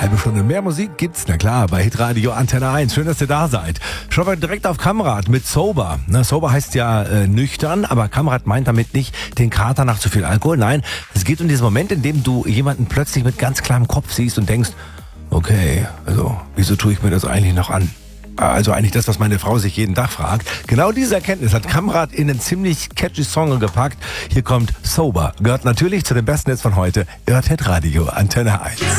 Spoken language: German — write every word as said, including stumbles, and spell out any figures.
Halbe Stunde mehr Musik gibt's, na klar, bei Hitradio Antenne eins. Schön, dass ihr da seid. Schauen wir direkt auf Kamrat mit Sober. Na, Sober heißt ja äh, nüchtern, aber Kamrat meint damit nicht den Kater nach zu viel Alkohol. Nein, es geht um diesen Moment, in dem du jemanden plötzlich mit ganz klarem Kopf siehst und denkst, okay, also wieso tue ich mir das eigentlich noch an? Also eigentlich das, was meine Frau sich jeden Tag fragt. Genau diese Erkenntnis hat Kamrat in einen ziemlich catchy Song gepackt. Hier kommt Sober. Gehört natürlich zu den besten Hits von heute. Hört Hitradio Antenne eins.